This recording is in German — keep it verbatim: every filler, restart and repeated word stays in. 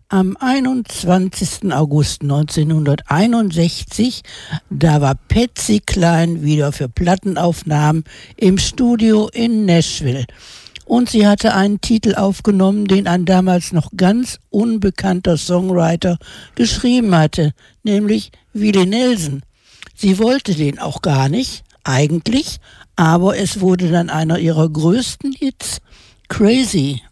Am einundzwanzigsten August neunzehnhunderteinundsechzig, da war Patsy Cline wieder für Plattenaufnahmen im Studio in Nashville. Und sie hatte einen Titel aufgenommen, den ein damals noch ganz unbekannter Songwriter geschrieben hatte, nämlich Willie Nelson. Sie wollte den auch gar nicht, eigentlich, aber es wurde dann einer ihrer größten Hits, Crazy.